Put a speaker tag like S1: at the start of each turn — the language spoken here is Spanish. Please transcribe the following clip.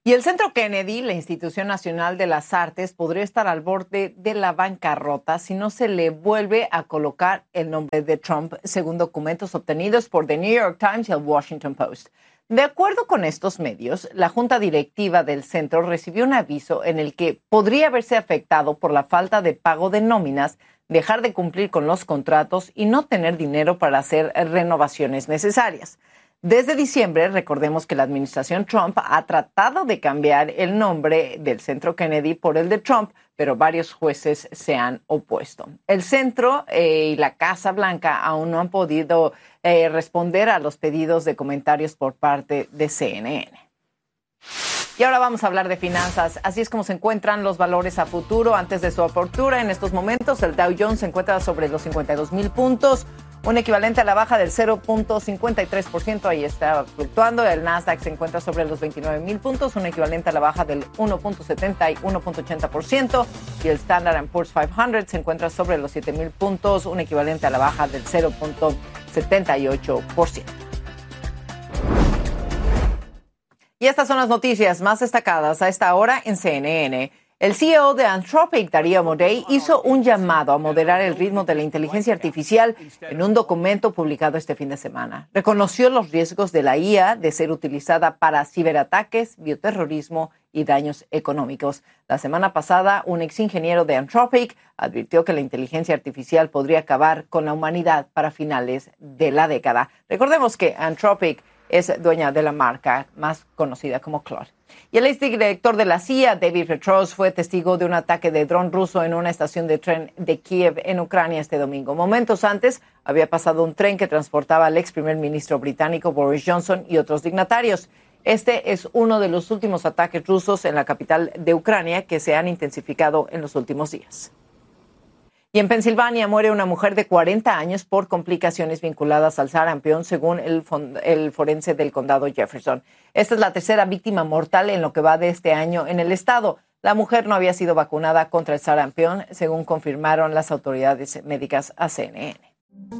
S1: Y el Centro Kennedy, la Institución Nacional de las Artes, podría estar al borde de la bancarrota si no se le vuelve a colocar el nombre de Trump, según documentos obtenidos por The New York Times y el Washington Post. De acuerdo con estos medios, la junta directiva del centro recibió un aviso en el que podría verse afectado por la falta de pago de nóminas, dejar de cumplir con los contratos y no tener dinero para hacer renovaciones necesarias. Desde diciembre, recordemos que la administración Trump ha tratado de cambiar el nombre del Centro Kennedy por el de Trump, pero varios jueces se han opuesto. El centro y la Casa Blanca aún no han podido responder a los pedidos de comentarios por parte de CNN. Y ahora vamos a hablar de finanzas. Así es como se encuentran los valores a futuro antes de su apertura. En estos momentos, el Dow Jones se encuentra sobre los 52,000 puntos, un equivalente a la baja del 0.53%. Ahí está fluctuando. El Nasdaq se encuentra sobre los 29,000 puntos, un equivalente a la baja del 1.70 y 1.80%. Y el Standard & Poor's 500 se encuentra sobre los 7,000 puntos, un equivalente a la baja del 0.78%. Y estas son las noticias más destacadas a esta hora en CNN. El CEO de Anthropic, Darío Amodei, hizo un llamado a moderar el ritmo de la inteligencia artificial en un documento publicado este fin de semana. Reconoció los riesgos de la IA de ser utilizada para ciberataques, bioterrorismo y daños económicos. La semana pasada, un exingeniero de Anthropic advirtió que la inteligencia artificial podría acabar con la humanidad para finales de la década. Recordemos que Anthropic es dueña de la marca más conocida como Claude. Y el exdirector de la CIA, David Petraeus, fue testigo de un ataque de dron ruso en una estación de tren de Kiev, en Ucrania, este domingo. Momentos antes, había pasado un tren que transportaba al ex primer ministro británico Boris Johnson y otros dignatarios. Este es uno de los últimos ataques rusos en la capital de Ucrania que se han intensificado en los últimos días. Y en Pensilvania muere una mujer de 40 años por complicaciones vinculadas al sarampión, según el forense del condado Jefferson. Esta es la tercera víctima mortal en lo que va de este año en el estado. La mujer no había sido vacunada contra el sarampión, según confirmaron las autoridades médicas a CNN.